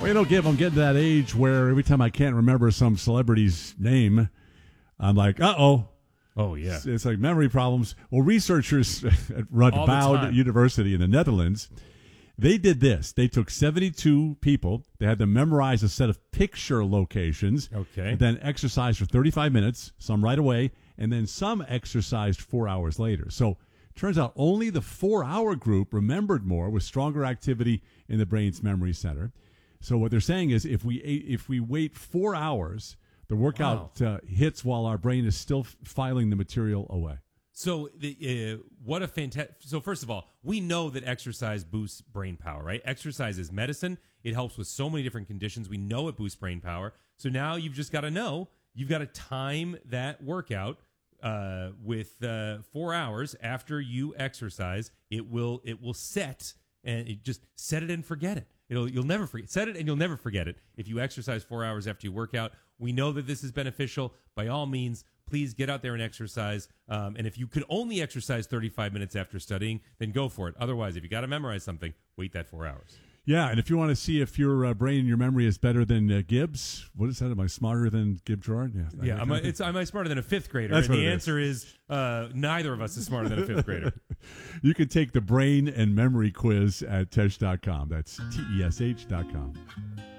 Gib, I'm getting to that age where every time I can't remember some celebrity's name, I'm like, uh-oh. Oh, yeah. It's like memory problems. Well, researchers at Radboud University in the Netherlands, they did this. They took 72 people. They had them memorize a set of picture locations. Okay. And then exercise for 35 minutes, some right away, and then some exercised 4 hours later. So turns out only the 4-hour group remembered more with stronger activity in the brain's memory center. So what they're saying is if we wait 4 hours, the workout hits while our brain is still filing the material away. So what a fantastic. So first of all, we know that exercise boosts brain power, right? Exercise is medicine. It helps with so many different conditions. We know it boosts brain power. So now you've just got to know, you've got to time that workout with 4 hours after you exercise. It will set, and it just set it and forget it. You'll never forget. Set it and you'll never forget it. If you exercise 4 hours after you work out, we know that this is beneficial. By all means, please get out there and exercise. And if you could only exercise 35 minutes after studying, then go for it. Otherwise, if you got to memorize something, wait that 4 hours. Yeah, and if you want to see if your brain and your memory is better than Gibbs, what is that? Am I smarter than Gib Gerard? Yeah, am I smarter than a fhift grader? That's and what the it answer is neither of us is smarter than a fifth grader. You can take the brain and memory quiz at tesh.com. That's TESH.com.